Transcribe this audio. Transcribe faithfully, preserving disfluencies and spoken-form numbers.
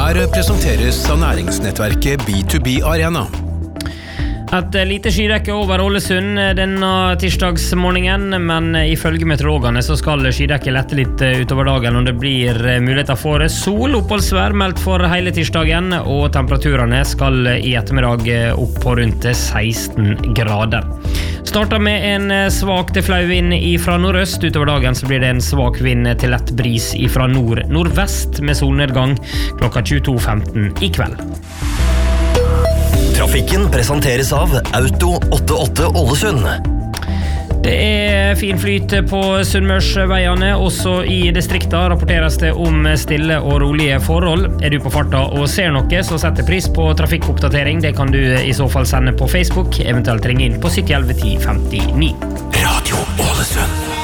Her presenteres av næringsnettverket B to B Arena. Et lite skydekke over Ålesund denne tirsdagsmorgenen, men ifølge meteorologene så skal skydekket lette litt utover dagen, og det blir muligheter for sol, oppholdsvær meldt for hele tirsdagen, og temperaturene skal i ettermiddag opp på rundt seksten grader. Starter med en svak til flau vind fra nordøst. Utover dagen så blir det en svak vind til lett bris fra nord-nordvest med solnedgang klokka tjueto femten i kveld. Trafikken presenteres av Auto åttiåtte Ålesund. Det er fin flyt på Sunnmørsveiene, også i distrikta rapporteres det om stille og rolige forhold. Er du på farta og ser noe, så setter pris på trafikkoppdatering. Det kan du i så fall sende på Facebook, eventuelt ringe inn på sytti elleve ti femtini. Radio Ålesund.